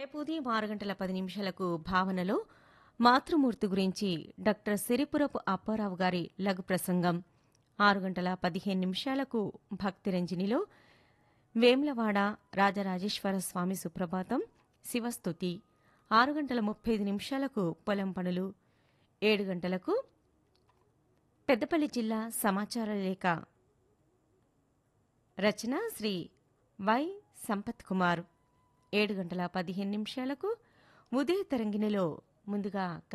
రేపు ఉదయం 6:10 భావనలో మాతృమూర్తి గురించి డాక్టర్ సిరిపురపు అప్పారావు గారి లఘు ప్రసంగం. 6:15 భక్తిరంజనిలో వేములవాడ రాజరాజేశ్వర స్వామి సుప్రభాతం శివస్తుతి. 6:35 పొలం పనులు. 7 గంటలకు పెద్దపల్లి జిల్లా సమాచార లేఖ రచన శ్రీ వై సంపత్ కుమార్. 7:15 ఉదయ తరంగిణిలో ముందుగా